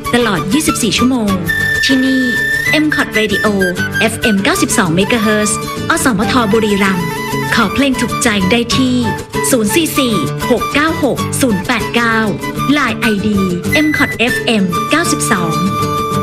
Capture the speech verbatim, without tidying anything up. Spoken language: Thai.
ตลอด ยี่สิบสี่ ชั่วโมง ที่นี่ เอ็ม คอท Radio เอฟ เอ็ม เก้าสิบสอง เมกะเฮิรตซ์ อสมทบุรีรัมย์ขอเพลงถูกใจได้ที่ ศูนย์ สี่ สี่ หก เก้า หก ศูนย์ แปด เก้า ไลน์ ไอ ดี เอ็ม คอท เอฟ เอ็ม เก้าสิบสอง